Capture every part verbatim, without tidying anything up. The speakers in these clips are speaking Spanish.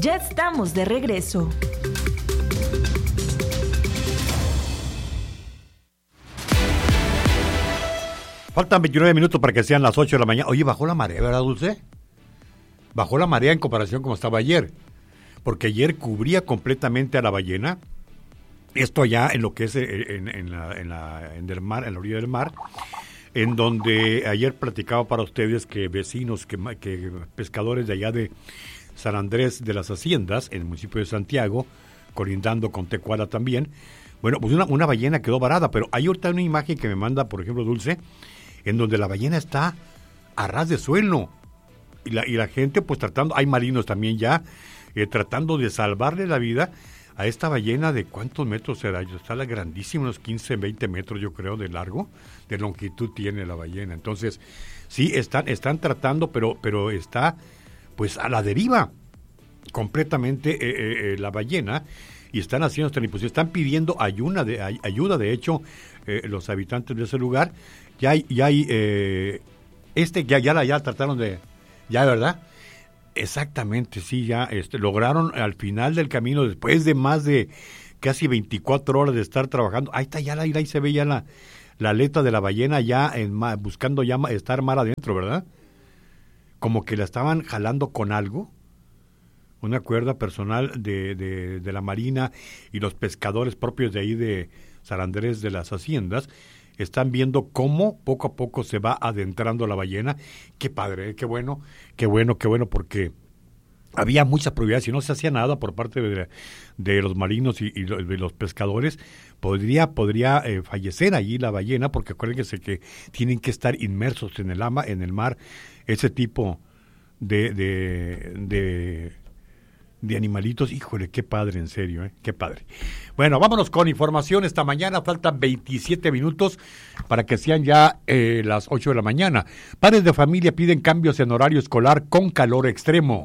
Ya estamos de regreso. Faltan veintinueve minutos para que sean las ocho de la mañana. Oye, bajó la marea, ¿verdad, Dulce? Bajó la marea en comparación como estaba ayer. Porque ayer cubría completamente a la ballena. Esto allá en lo que es en, en, la, en, la, en el mar, en la orilla del mar. En donde ayer platicaba para ustedes que vecinos, que, que pescadores de allá de San Andrés de las Haciendas, en el municipio de Santiago, colindando con Tecuala también. Bueno, pues una, una ballena quedó varada. Pero hay ahorita una imagen que me manda, por ejemplo, Dulce, en donde la ballena está a ras de suelo y la, y la gente pues tratando, hay marinos también ya, eh, tratando de salvarle la vida a esta ballena de cuántos metros será, está la grandísima, unos quince, veinte metros yo creo de largo, de longitud tiene la ballena. Entonces sí, están, están tratando, pero, pero está pues a la deriva completamente eh, eh, la ballena, y están haciendo esta imposición, están pidiendo ayuda de, ay, ayuda, de hecho eh, los habitantes de ese lugar. Ya hay, ya hay eh, este, ya, ya la ya trataron de, ya, ¿verdad? Exactamente, sí, ya este, lograron al final del camino, después de más de casi veinticuatro horas de estar trabajando, ahí está ya, la, ahí se ve ya la, la aleta de la ballena ya en, buscando ya estar mar adentro, ¿verdad? Como que la estaban jalando con algo, una cuerda personal de, de, de la Marina y los pescadores propios de ahí de San Andrés de las Haciendas, están viendo cómo poco a poco se va adentrando la ballena. Qué padre, ¿eh? Qué bueno, qué bueno, qué bueno, porque había mucha probabilidad, si no se hacía nada por parte de, de los marinos y, y de los pescadores, podría, podría eh, fallecer allí la ballena, porque acuérdense que tienen que estar inmersos en el ama, en el mar, ese tipo de, de, de de animalitos. Híjole, qué padre, en serio, ¿eh? Qué padre. Bueno, vámonos con información esta mañana. Faltan veintisiete minutos para que sean ya eh, las ocho de la mañana. Padres de familia piden cambios en horario escolar con calor extremo.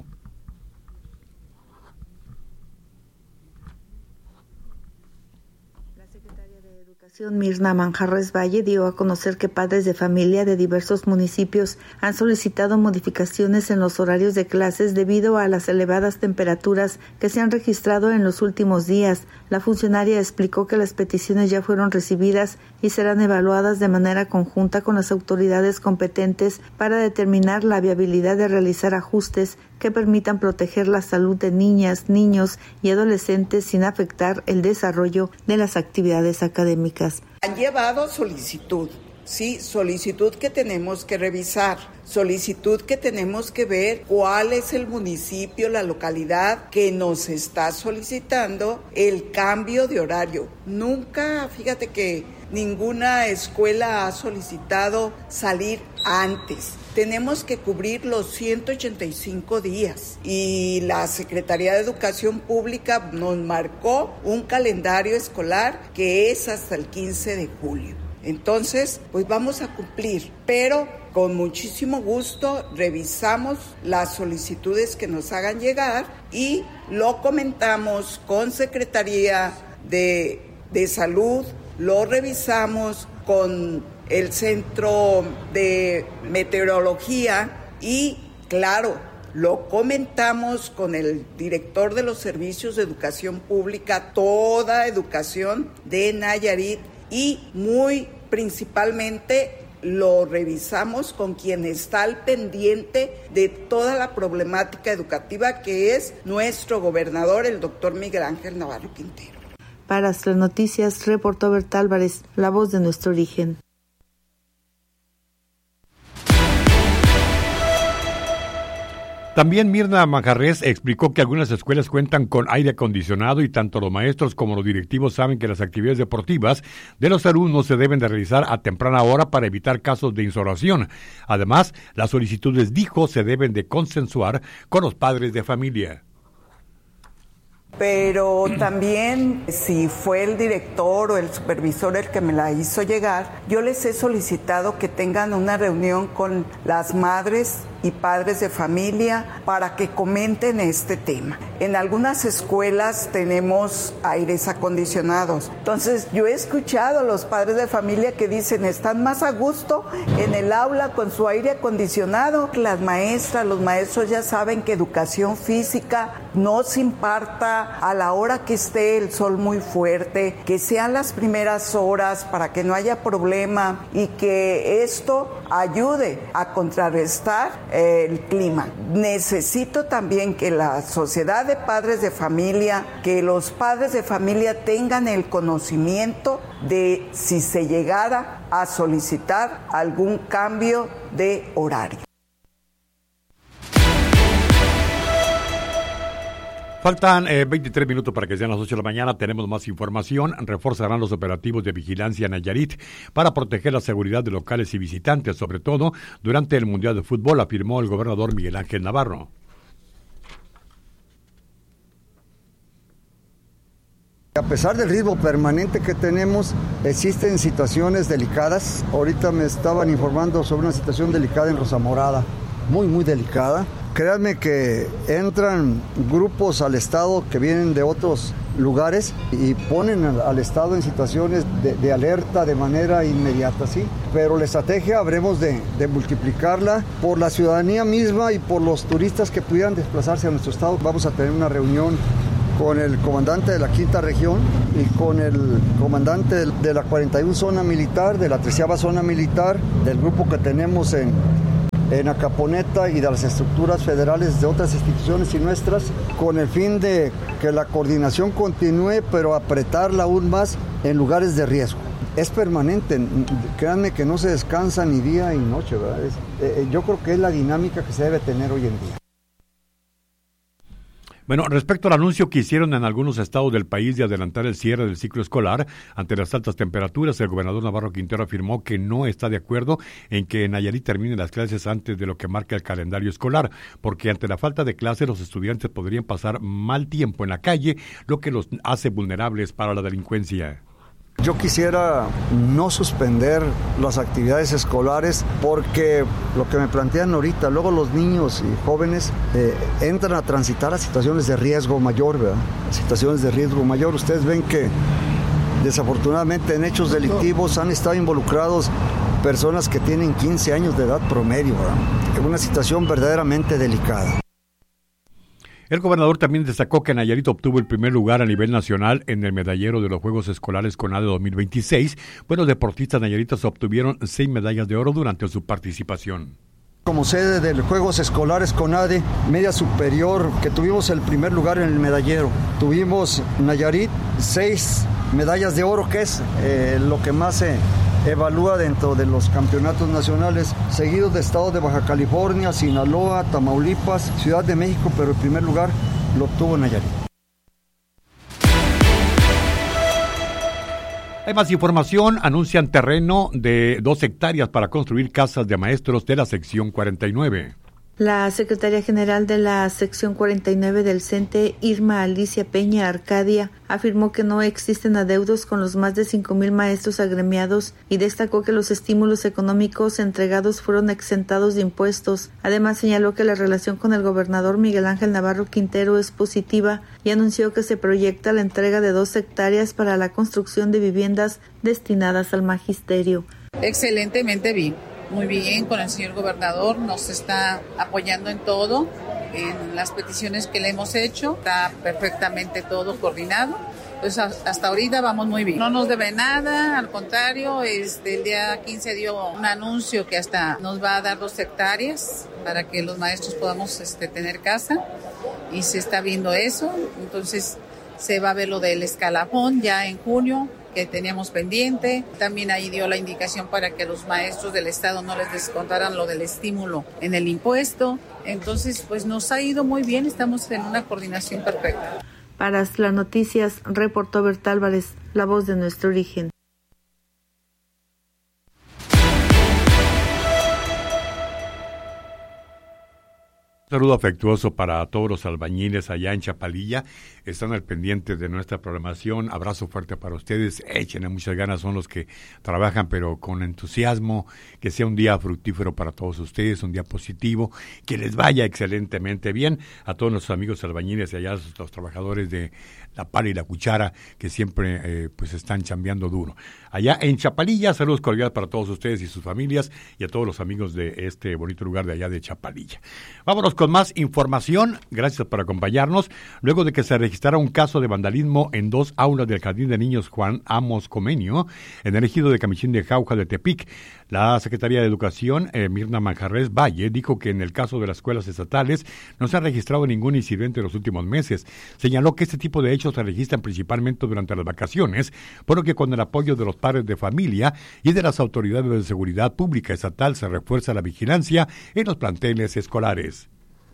Mirna Manjarres Valle dio a conocer que padres de familia de diversos municipios han solicitado modificaciones en los horarios de clases debido a las elevadas temperaturas que se han registrado en los últimos días. La funcionaria explicó que las peticiones ya fueron recibidas y serán evaluadas de manera conjunta con las autoridades competentes para determinar la viabilidad de realizar ajustes que permitan proteger la salud de niñas, niños y adolescentes sin afectar el desarrollo de las actividades académicas. Han llevado solicitud, sí, solicitud que tenemos que revisar, solicitud que tenemos que ver cuál es el municipio, la localidad que nos está solicitando el cambio de horario. Nunca, fíjate que ninguna escuela ha solicitado salir antes. Tenemos que cubrir los ciento ochenta y cinco días y la Secretaría de Educación Pública nos marcó un calendario escolar que es hasta el quince de julio. Entonces, pues vamos a cumplir, pero con muchísimo gusto revisamos las solicitudes que nos hagan llegar y lo comentamos con Secretaría de, de Salud, lo revisamos con el Centro de Meteorología y, claro, lo comentamos con el director de los servicios de educación pública, toda educación de Nayarit, y muy principalmente lo revisamos con quien está al pendiente de toda la problemática educativa, que es nuestro gobernador, el doctor Miguel Ángel Navarro Quintero. Para las noticias, reportó Berta Álvarez, la voz de nuestro origen. También Mirna Manjarres explicó que algunas escuelas cuentan con aire acondicionado y tanto los maestros como los directivos saben que las actividades deportivas de los alumnos se deben de realizar a temprana hora para evitar casos de insolación. Además, las solicitudes, dijo, se deben de consensuar con los padres de familia. Pero también, si fue el director o el supervisor el que me la hizo llegar, yo les he solicitado que tengan una reunión con las madres y padres de familia para que comenten este tema. En algunas escuelas tenemos aires acondicionados. Entonces, yo he escuchado a los padres de familia que dicen, están más a gusto en el aula con su aire acondicionado. Las maestras, los maestros ya saben que educación física no se imparta a la hora que esté el sol muy fuerte, que sean las primeras horas para que no haya problema y que esto ayude a contrarrestar eh, el clima. Necesito también que la sociedad de padres de familia, que los padres de familia tengan el conocimiento de si se llegara a solicitar algún cambio de horario. Faltan eh, veintitrés minutos para que sean las ocho de la mañana. Tenemos más información. Reforzarán los operativos de vigilancia en Nayarit para proteger la seguridad de locales y visitantes, sobre todo durante el Mundial de Fútbol, afirmó el gobernador Miguel Ángel Navarro. A pesar del ritmo permanente que tenemos, existen situaciones delicadas. Ahorita me estaban informando sobre una situación delicada en Rosa Morada, muy, muy delicada. Créanme que entran grupos al Estado que vienen de otros lugares y ponen al, al Estado en situaciones de, de alerta de manera inmediata, ¿sí? Pero la estrategia habremos de, de multiplicarla por la ciudadanía misma y por los turistas que pudieran desplazarse a nuestro Estado. Vamos a tener una reunión con el comandante de la quinta región y con el comandante de la cuarenta y una zona militar, de la treceava zona militar, del grupo que tenemos en, en Acaponeta y de las estructuras federales de otras instituciones y nuestras, con el fin de que la coordinación continúe, pero apretarla aún más en lugares de riesgo. Es permanente, créanme que no se descansa ni día ni noche, ¿verdad? Es, eh, yo creo que es la dinámica que se debe tener hoy en día. Bueno, respecto al anuncio que hicieron en algunos estados del país de adelantar el cierre del ciclo escolar ante las altas temperaturas, el gobernador Navarro Quintero afirmó que no está de acuerdo en que Nayarit termine las clases antes de lo que marca el calendario escolar, porque ante la falta de clases los estudiantes podrían pasar mal tiempo en la calle, lo que los hace vulnerables para la delincuencia. Yo quisiera no suspender las actividades escolares porque lo que me plantean ahorita, luego los niños y jóvenes eh, entran a transitar a situaciones de riesgo mayor, ¿verdad? Situaciones de riesgo mayor. Ustedes ven que desafortunadamente en hechos delictivos han estado involucrados personas que tienen quince años de edad promedio, ¿verdad? Es una situación verdaderamente delicada. El gobernador también destacó que Nayarit obtuvo el primer lugar a nivel nacional en el medallero de los Juegos Escolares CONADE dos mil veintiséis. Buenos deportistas nayaritas obtuvieron seis medallas de oro durante su participación. Como sede de los Juegos Escolares CONADE Media Superior, que tuvimos el primer lugar en el medallero, tuvimos Nayarit seis medallas de oro, que es eh, lo que más se evalúa dentro de los campeonatos nacionales, seguidos de estados de Baja California, Sinaloa, Tamaulipas, Ciudad de México, pero el primer lugar lo obtuvo Nayarit. Hay más información. Anuncian terreno de dos hectáreas para construir casas de maestros de la sección cuarenta y nueve. La secretaria general de la sección cuarenta y nueve del CENTE, Irma Alicia Peña Arcadia, afirmó que no existen adeudos con los más de cinco mil maestros agremiados y destacó que los estímulos económicos entregados fueron exentados de impuestos. Además, señaló que la relación con el gobernador Miguel Ángel Navarro Quintero es positiva y anunció que se proyecta la entrega de dos hectáreas para la construcción de viviendas destinadas al magisterio. Excelentemente bien. Muy bien, con el señor gobernador, nos está apoyando en todo, en las peticiones que le hemos hecho, está perfectamente todo coordinado, pues hasta ahorita vamos muy bien. No nos debe nada, al contrario, este, el día quince dio un anuncio que hasta nos va a dar dos hectáreas para que los maestros podamos este, tener casa, y se está viendo eso, entonces se va a ver lo del escalafón ya en junio, que teníamos pendiente. También ahí dio la indicación para que los maestros del Estado no les descontaran lo del estímulo en el impuesto. Entonces, pues nos ha ido muy bien, estamos en una coordinación perfecta. Para las noticias, reportó Berta Álvarez, la voz de nuestro origen. saludo afectuoso para todos los albañiles allá en Chapalilla. Están al pendiente de nuestra programación. Abrazo fuerte para ustedes. Échenle muchas ganas, son los que trabajan, pero con entusiasmo. Que sea un día fructífero para todos ustedes, un día positivo. Que les vaya excelentemente bien. A todos nuestros amigos albañiles y allá los, los trabajadores de la pala y la cuchara, que siempre eh, pues están chambeando duro. Allá en Chapalilla, saludos cordiales para todos ustedes y sus familias y a todos los amigos de este bonito lugar de allá de Chapalilla. Vámonos con más información. Gracias por acompañarnos. Luego de que se registrara un caso de vandalismo en dos aulas del Jardín de Niños Juan Amos Comenio, en el ejido de Camichín de Jauja de Tepic, la Secretaría de Educación, eh, Mirna Manjarres Valle, dijo que en el caso de las escuelas estatales no se ha registrado ningún incidente en los últimos meses. Señaló que este tipo de hechos se registran principalmente durante las vacaciones, por lo que con el apoyo de los padres de familia y de las autoridades de seguridad pública estatal se refuerza la vigilancia en los planteles escolares.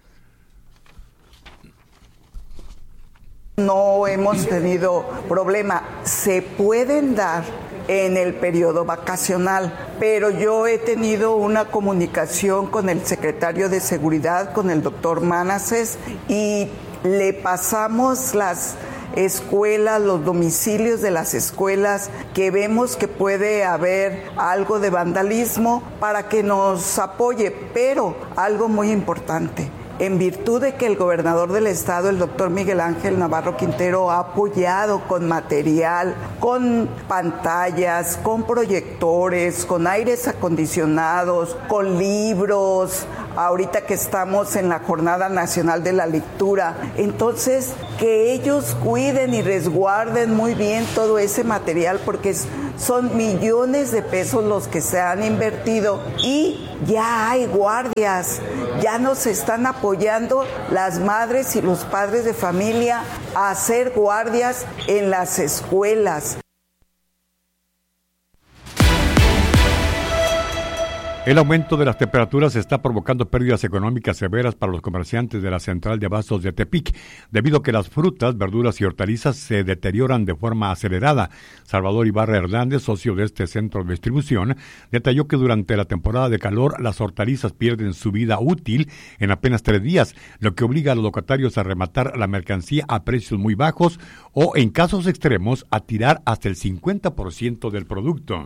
No hemos tenido problema. Se pueden dar en el periodo vacacional, pero yo he tenido una comunicación con el secretario de Seguridad, con el doctor Manases, y le pasamos las escuelas, los domicilios de las escuelas que vemos que puede haber algo de vandalismo para que nos apoye, pero algo muy importante. En virtud de que el gobernador del estado, el doctor Miguel Ángel Navarro Quintero, ha apoyado con material, con pantallas, con proyectores, con aires acondicionados, con libros, ahorita que estamos en la Jornada Nacional de la Lectura. Entonces, que ellos cuiden y resguarden muy bien todo ese material, porque son millones de pesos los que se han invertido y ya hay guardias, ya nos están apoyando las madres y los padres de familia a hacer guardias en las escuelas. El aumento de las temperaturas está provocando pérdidas económicas severas para los comerciantes de la central de abastos de Tepic, debido a que las frutas, verduras y hortalizas se deterioran de forma acelerada. Salvador Ibarra Hernández, socio de este centro de distribución, detalló que durante la temporada de calor las hortalizas pierden su vida útil en apenas tres días, lo que obliga a los locatarios a rematar la mercancía a precios muy bajos o, en casos extremos, a tirar hasta el cincuenta por ciento del producto.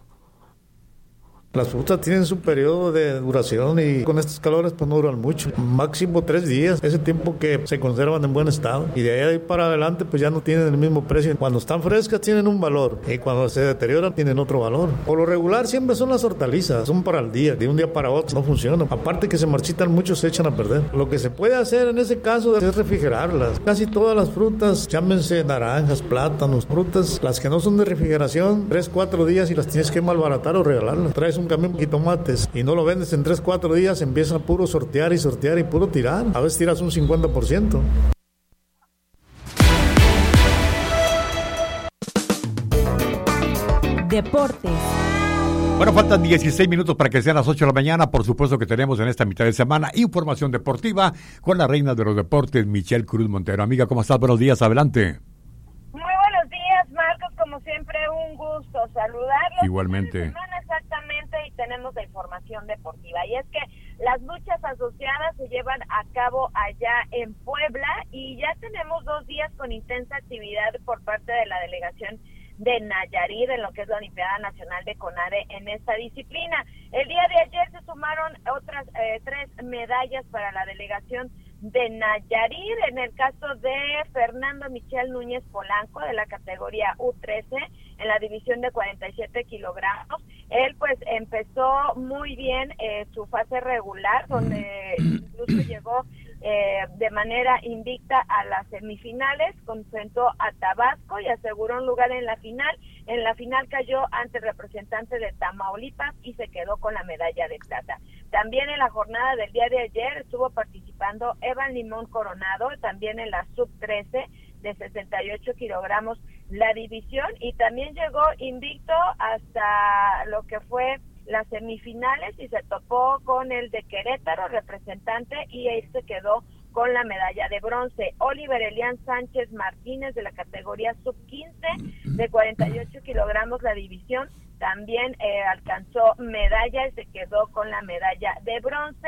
Las frutas tienen su periodo de duración y con estos calores pues no duran mucho, máximo tres días, ese tiempo que se conservan en buen estado, y de ahí para adelante pues ya no tienen el mismo precio. Cuando están frescas tienen un valor y cuando se deterioran tienen otro valor. Por lo regular siempre son las hortalizas, son para el día, de un día para otro no funcionan, aparte que se marchitan mucho, se echan a perder. Lo que se puede hacer en ese caso es refrigerarlas. Casi todas las frutas, llámense naranjas, plátanos, frutas, las que no son de refrigeración, tres, cuatro días y las tienes que malbaratar o regalarlas. Traes un camión de tomates y no lo vendes en tres, cuatro días, empiezan a puro sortear y sortear y puro tirar. A veces tiras un cincuenta por ciento. Deportes. Bueno, faltan dieciséis minutos para que sean las ocho de la mañana. Por supuesto que tenemos en esta mitad de semana información deportiva con la reina de los deportes, Michelle Cruz Montero. Amiga, ¿cómo estás? Buenos días, adelante. Como siempre, un gusto saludarlos. Igualmente. Semana exactamente, y tenemos la información deportiva. Y es que las luchas asociadas se llevan a cabo allá en Puebla y ya tenemos dos días con intensa actividad por parte de la delegación de Nayarit en lo que es la Olimpiada Nacional de CONADE en esta disciplina. El día de ayer se sumaron otras eh, tres medallas para la delegación de Nayarit, en el caso de Fernando Michel Núñez Polanco de la categoría U trece en la división de cuarenta y siete kilogramos. Él pues empezó muy bien eh, su fase regular, donde incluso llegó eh, de manera invicta a las semifinales, enfrentó a Tabasco y aseguró un lugar en la final. En la final cayó ante el representante de Tamaulipas y se quedó con la medalla de plata. También en la jornada del día de ayer estuvo participando Evan Limón Coronado, también en la sub trece de sesenta y ocho kilogramos la división, y también llegó invicto hasta lo que fue las semifinales y se topó con el de Querétaro, representante, y ahí se quedó con la medalla de bronce. Oliver Elian Sánchez Martínez de la categoría sub quince de cuarenta y ocho kilogramos la división, también eh, alcanzó medalla y se quedó con la medalla de bronce.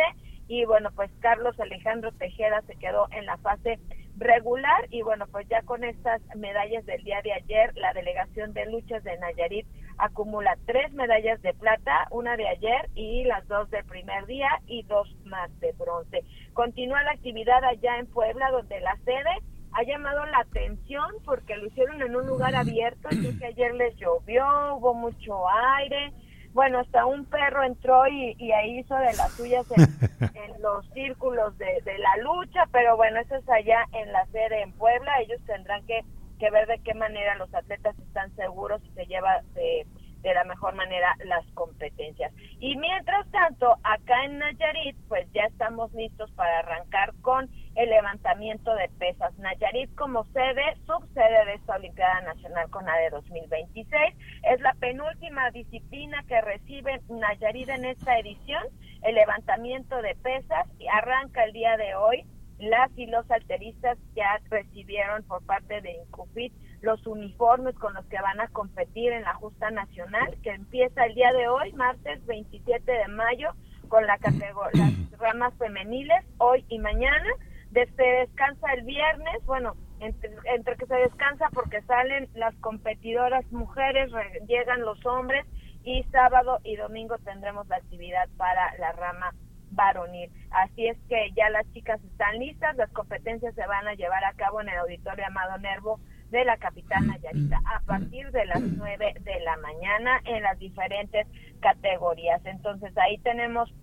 y bueno, pues Carlos Alejandro Tejeda se quedó en la fase regular, y bueno, pues ya con estas medallas del día de ayer, la delegación de luchas de Nayarit acumula tres medallas de plata, una de ayer y las dos del primer día y dos más de bronce. Continúa la actividad allá en Puebla, donde la sede ha llamado la atención porque lo hicieron en un lugar abierto, y que ayer les llovió, hubo mucho aire, bueno, hasta un perro entró y, y ahí hizo de las suyas en, en los círculos de, de la lucha, pero bueno, eso es allá en la sede en Puebla. Ellos tendrán que, que ver de qué manera los atletas están seguros y se lleva de, de la mejor manera las competencias. Y mientras tanto, acá en Nayarit, pues ya estamos listos para arrancar con el levantamiento de pesas. Nayarit como sede, subsede de esta Olimpiada Nacional CONADE dos mil veintiséis, es la penúltima disciplina que recibe Nayarit en esta edición, el levantamiento de pesas, y arranca el día de hoy. Las y los halteristas ya recibieron por parte de INCUFIT los uniformes con los que van a competir en la justa nacional, que empieza el día de hoy, martes veintisiete de mayo, con la categoría, las ramas femeniles, hoy y mañana. De, se descansa el viernes, bueno, entre, entre que se descansa porque salen las competidoras mujeres, re, llegan los hombres, y sábado y domingo tendremos la actividad para la rama varonil. Así es que ya las chicas están listas, las competencias se van a llevar a cabo en el Auditorio Amado Nervo de la capital nayarita a partir de las nueve de la mañana en las diferentes categorías. Entonces ahí tenemos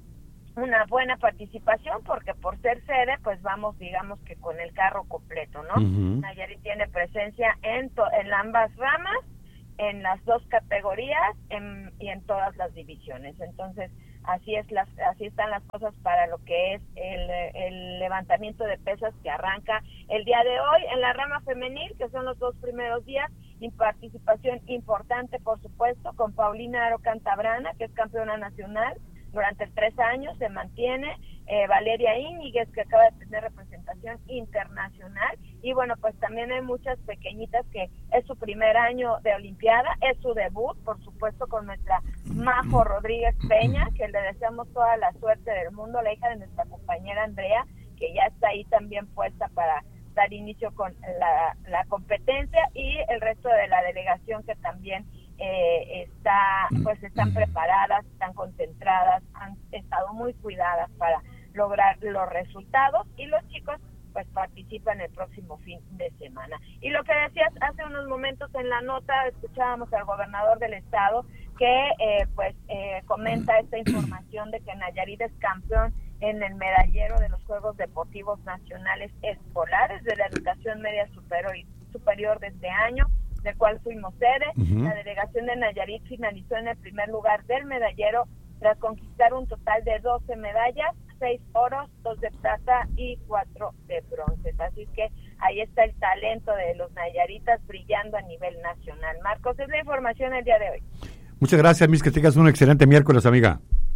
una buena participación porque por ser sede, pues vamos, digamos que con el carro completo, ¿no? Uh-huh. Nayarit tiene presencia en, to- en ambas ramas, en las dos categorías en, y en todas las divisiones. Entonces, así es las, así están las cosas para lo que es el, el levantamiento de pesas que arranca el día de hoy. En la rama femenil, que son los dos primeros días, y participación importante, por supuesto, con Paulina Aro Cantabrana, que es campeona nacional durante tres años, se mantiene, eh, Valeria Íñiguez, que acaba de tener representación internacional, y bueno, pues también hay muchas pequeñitas que es su primer año de Olimpiada, es su debut, por supuesto, con nuestra Majo Rodríguez Peña, que le deseamos toda la suerte del mundo, la hija de nuestra compañera Andrea, que ya está ahí también puesta para dar inicio con la, la competencia, y el resto de la delegación que también Eh, está, pues están preparadas, están concentradas, han estado muy cuidadas para lograr los resultados, y los chicos pues participan el próximo fin de semana. Y lo que decías hace unos momentos en la nota, escuchábamos al gobernador del estado que eh, pues eh, comenta esta información de que Nayarit es campeón en el medallero de los Juegos Deportivos Nacionales Escolares de la Educación Media Superior, superior de este año, del cual fuimos sede. Uh-huh. La delegación de Nayarit finalizó en el primer lugar del medallero tras conquistar un total de doce medallas, seis oros, dos de plata y cuatro de bronce. Así que ahí está el talento de los nayaritas brillando a nivel nacional. Marcos, es la información el día de hoy. Muchas gracias, Miss, que tengas un excelente miércoles, amiga.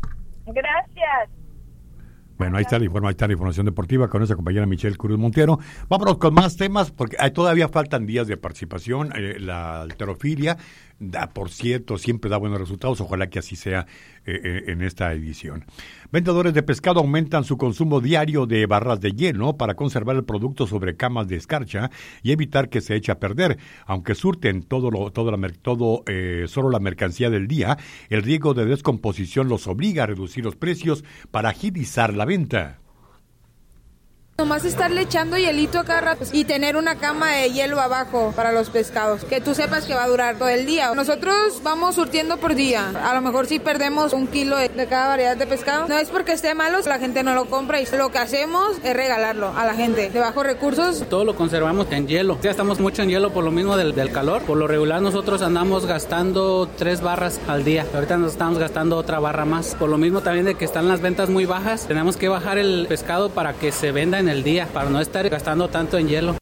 Gracias. Bueno, ahí está, la informa, ahí está la información deportiva con nuestra compañera Michelle Cruz Montiero. Vámonos con más temas, porque hay, todavía faltan días de participación. Eh, la halterofilia, da, por cierto, siempre da buenos resultados. Ojalá que así sea eh, eh, en esta edición. Vendedores de pescado aumentan su consumo diario de barras de hielo para conservar el producto sobre camas de escarcha y evitar que se eche a perder. Aunque surten todo, lo, todo, la, todo eh, solo la mercancía del día, el riesgo de descomposición los obliga a reducir los precios para agilizar la venta. Nomás estarle echando hielito a cada rato y tener una cama de hielo abajo para los pescados, que tú sepas que va a durar todo el día. Nosotros vamos surtiendo por día, a lo mejor si perdemos un kilo de, de cada variedad de pescado, no es porque esté malo, la gente no lo compra, y lo que hacemos es regalarlo a la gente de bajos recursos. Todo lo conservamos en hielo, ya estamos mucho en hielo por lo mismo del, del calor. Por lo regular nosotros andamos gastando tres barras al día, ahorita nos estamos gastando otra barra más, por lo mismo también de que están las ventas muy bajas, tenemos que bajar el pescado para que se venda en el día, para no estar gastando tanto en hielo.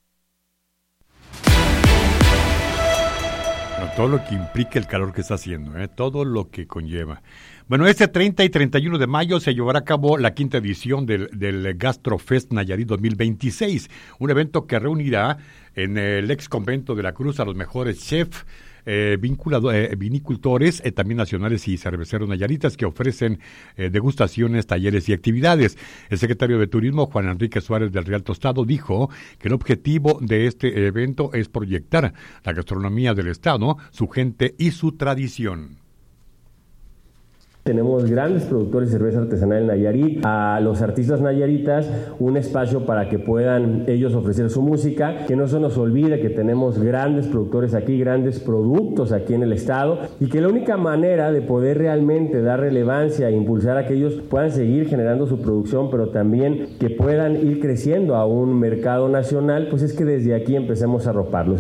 Bueno, todo lo que implica el calor que está haciendo, ¿eh? Todo lo que conlleva. Bueno, este treinta y treinta y uno de mayo se llevará a cabo la quinta edición del, del Gastrofest Nayarit dos mil veintiséis, un evento que reunirá en el ex convento de la Cruz a los mejores chefs eh, vinculado, eh, vinicultores, eh, también nacionales y cerveceros nayaritas que ofrecen eh, degustaciones, talleres y actividades. El secretario de Turismo, Juan Enrique Suárez del Real Tostado, dijo que el objetivo de este evento es proyectar la gastronomía del estado, su gente y su tradición. Tenemos grandes productores de cerveza artesanal en Nayarit, a los artistas nayaritas un espacio para que puedan ellos ofrecer su música, que no se nos olvide que tenemos grandes productores aquí, grandes productos aquí en el estado, y que la única manera de poder realmente dar relevancia e impulsar a que ellos puedan seguir generando su producción, pero también que puedan ir creciendo a un mercado nacional, pues es que desde aquí empecemos a arroparlos.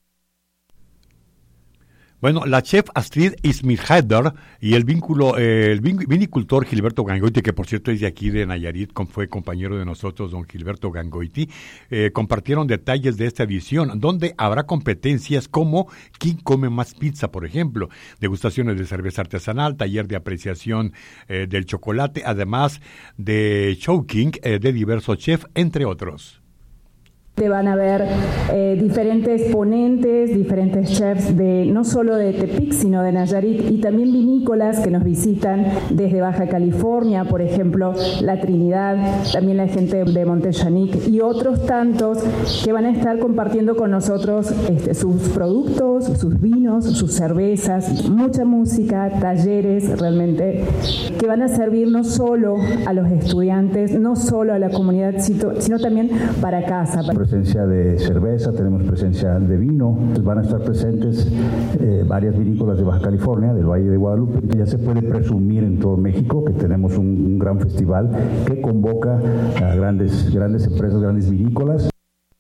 Bueno, la chef Astrid Ismirheder y el vínculo, eh, el vinicultor Gilberto Gangoiti, que por cierto es de aquí de Nayarit, fue compañero de nosotros, don Gilberto Gangoiti, eh, compartieron detalles de esta edición, donde habrá competencias como ¿Quién come más pizza?, por ejemplo, degustaciones de cerveza artesanal, taller de apreciación eh, del chocolate, además de showking eh, de diversos chefs, entre otros. Van a haber eh, diferentes ponentes, diferentes chefs de no solo de Tepic, sino de Nayarit, y también vinícolas que nos visitan desde Baja California, por ejemplo, La Trinidad, también la gente de Montellanic y otros tantos que van a estar compartiendo con nosotros este, sus productos, sus vinos, sus cervezas, mucha música, talleres realmente, que van a servir no solo a los estudiantes, no solo a la comunidad, sino, sino también para casa. Presencia de cerveza, tenemos presencia de vino, van a estar presentes eh, varias vinícolas de Baja California, del Valle de Guadalupe. Ya se puede presumir en todo México que tenemos un, un gran festival que convoca a grandes, grandes empresas, grandes vinícolas.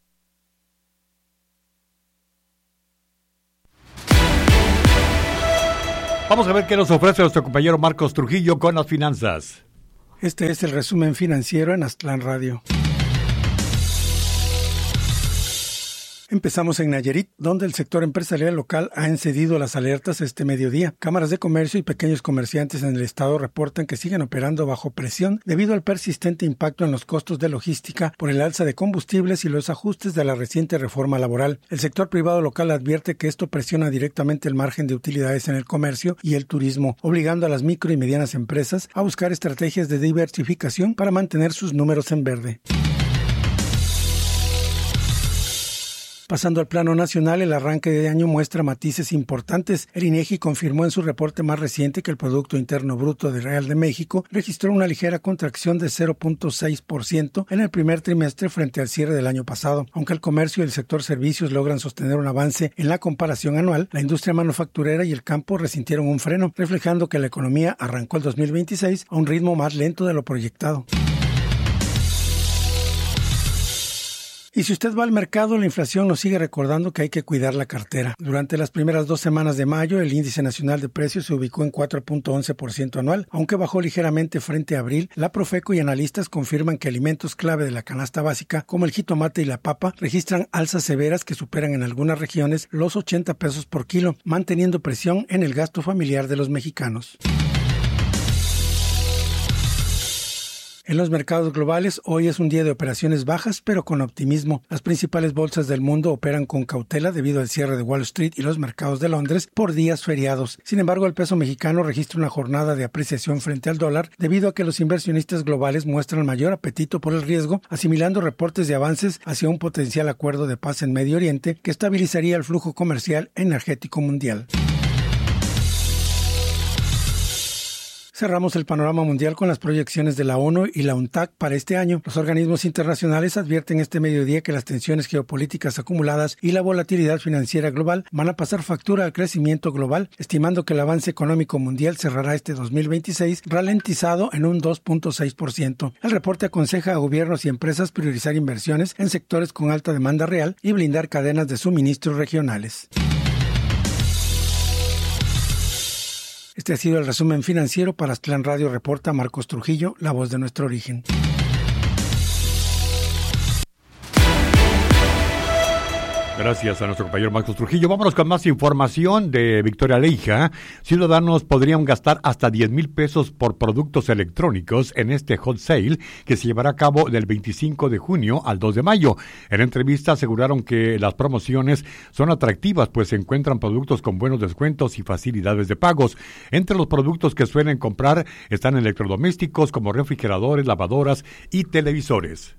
Vamos a ver qué nos ofrece nuestro compañero Marcos Trujillo con las finanzas. Este es el resumen financiero en Aztlán Radio. Empezamos en Nayarit, donde el sector empresarial local ha encedido las alertas este mediodía. Cámaras de comercio y pequeños comerciantes en el estado reportan que siguen operando bajo presión debido al persistente impacto en los costos de logística por el alza de combustibles y los ajustes de la reciente reforma laboral. El sector privado local advierte que esto presiona directamente el margen de utilidades en el comercio y el turismo, obligando a las micro y medianas empresas a buscar estrategias de diversificación para mantener sus números en verde. Pasando al plano nacional, el arranque de año muestra matices importantes. El INEGI confirmó en su reporte más reciente que el Producto Interno Bruto del Real de México registró una ligera contracción de cero punto seis por ciento en el primer trimestre frente al cierre del año pasado. Aunque el comercio y el sector servicios logran sostener un avance en la comparación anual, la industria manufacturera y el campo resintieron un freno, reflejando que la economía arrancó el dos mil veintiséis a un ritmo más lento de lo proyectado. Y si usted va al mercado, la inflación nos sigue recordando que hay que cuidar la cartera. Durante las primeras dos semanas de mayo, el índice nacional de precios se ubicó en cuatro punto once por ciento anual, aunque bajó ligeramente frente a abril. La Profeco y analistas confirman que alimentos clave de la canasta básica, como el jitomate y la papa, registran alzas severas que superan en algunas regiones los ochenta pesos por kilo, manteniendo presión en el gasto familiar de los mexicanos. En los mercados globales, hoy es un día de operaciones bajas, pero con optimismo. Las principales bolsas del mundo operan con cautela debido al cierre de Wall Street y los mercados de Londres por días feriados. Sin embargo, el peso mexicano registra una jornada de apreciación frente al dólar debido a que los inversionistas globales muestran mayor apetito por el riesgo, asimilando reportes de avances hacia un potencial acuerdo de paz en Medio Oriente que estabilizaría el flujo comercial energético mundial. Cerramos el panorama mundial con las proyecciones de la ONU y la UNTAC para este año. Los organismos internacionales advierten este mediodía que las tensiones geopolíticas acumuladas y la volatilidad financiera global van a pasar factura al crecimiento global, estimando que el avance económico mundial cerrará este dos mil veintiséis ralentizado en un dos punto seis por ciento. El reporte aconseja a gobiernos y empresas priorizar inversiones en sectores con alta demanda real y blindar cadenas de suministros regionales. Este ha sido el resumen financiero para Aztlán Radio, reporta Marcos Trujillo, la voz de nuestro origen. Gracias a nuestro compañero Marcos Trujillo. Vámonos con más información de Victoria Leija. Ciudadanos podrían gastar hasta diez mil pesos por productos electrónicos en este hot sale que se llevará a cabo del veinticinco de junio al dos de mayo. En entrevista aseguraron que las promociones son atractivas, pues se encuentran productos con buenos descuentos y facilidades de pagos. Entre los productos que suelen comprar están electrodomésticos como refrigeradores, lavadoras y televisores.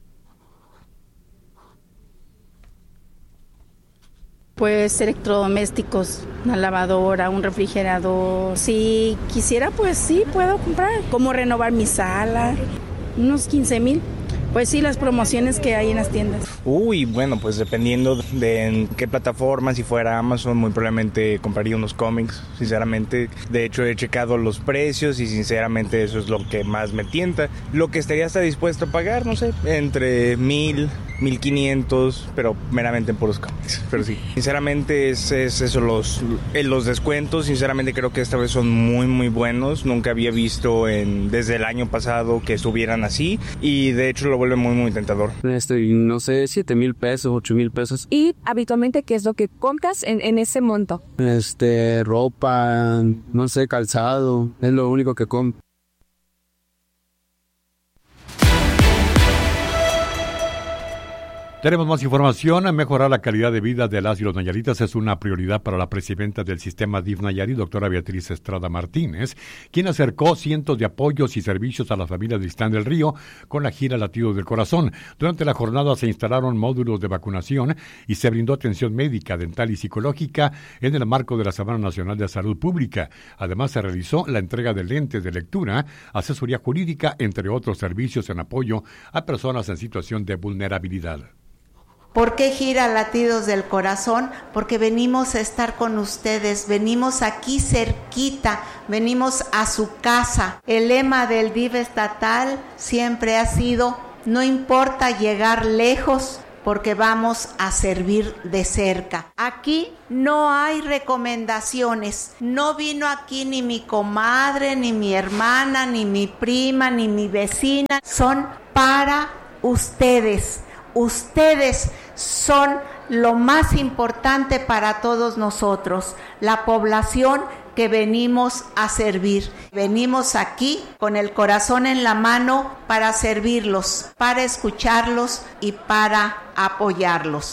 Pues electrodomésticos, una lavadora, un refrigerador. Si quisiera, pues sí, puedo comprar. Como renovar mi sala, unos quince mil. Pues sí, las promociones que hay en las tiendas. Uy, bueno, pues dependiendo de en qué plataforma, si fuera Amazon, muy probablemente compraría unos cómics, sinceramente. De hecho, he checado los precios y sinceramente eso es lo que más me tienta. Lo que estaría hasta dispuesto a pagar, no sé, entre mil, mil quinientos, pero meramente en puros cómics. Pero sí, sinceramente es, es eso, los, los descuentos, sinceramente creo que esta vez son muy, muy buenos. Nunca había visto en, desde el año pasado que estuvieran así y de hecho lo vuelve muy, muy tentador. Este, no sé, siete mil pesos, ocho mil pesos. ¿Y habitualmente qué es lo que compras en, en ese monto? Este, ropa, no sé, calzado, es lo único que compro. Tenemos más información. Mejorar la calidad de vida de las y los nayaritas es una prioridad para la presidenta del sistema D I F Nayarit, doctora Beatriz Estrada Martínez, quien acercó cientos de apoyos y servicios a las familias de Islán del Río con la gira Latidos del Corazón. Durante la jornada se instalaron módulos de vacunación y se brindó atención médica, dental y psicológica en el marco de la Semana Nacional de Salud Pública. Además, se realizó la entrega de lentes de lectura, asesoría jurídica, entre otros servicios en apoyo a personas en situación de vulnerabilidad. ¿Por qué gira Latidos del Corazón? Porque venimos a estar con ustedes, venimos aquí cerquita, venimos a su casa. El lema del D I F estatal siempre ha sido, no importa llegar lejos, porque vamos a servir de cerca. Aquí no hay recomendaciones, no vino aquí ni mi comadre, ni mi hermana, ni mi prima, ni mi vecina, son para ustedes. Ustedes son lo más importante para todos nosotros, la población que venimos a servir. Venimos aquí con el corazón en la mano para servirlos, para escucharlos y para apoyarlos.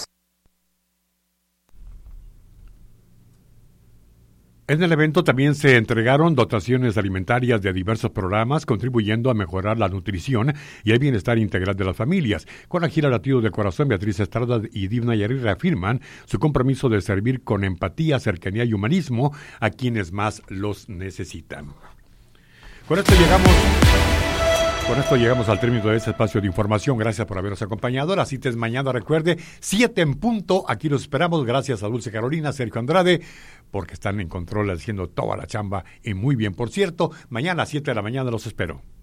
En el evento también se entregaron dotaciones alimentarias de diversos programas, contribuyendo a mejorar la nutrición y el bienestar integral de las familias. Con la gira Latidos del Corazón, Beatriz Estrada y D I F Nayarit reafirman su compromiso de servir con empatía, cercanía y humanismo a quienes más los necesitan. Con esto llegamos... Con esto llegamos al término de este espacio de información. Gracias por habernos acompañado. La cita es mañana, recuerde, siete en punto. Aquí los esperamos. Gracias a Dulce Carolina, Sergio Andrade, porque están en control haciendo toda la chamba y muy bien. Por cierto, mañana a siete de la mañana los espero.